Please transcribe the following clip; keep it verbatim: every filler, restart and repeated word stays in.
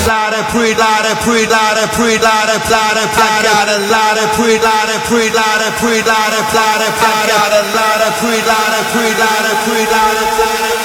lot of pre lot of pre lot of pre lot of lot of I got a lot of pre lot of pre lot of pre lot of lot of I got a lot of pre lot of pre lot of pre lot of